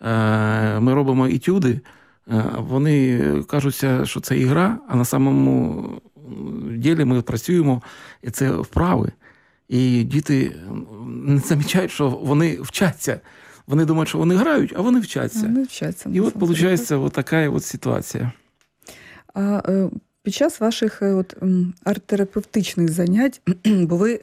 ми робимо етюди, вони кажуться, що це ігра, а на самому ділі ми працюємо, і це вправи. І діти не замічають, що вони вчаться. Вони думають, що вони грають, а вони вчаться. Вони вчаться. І от виходить от така от ситуація. А під час ваших арт-терапевтичних занять, бо ви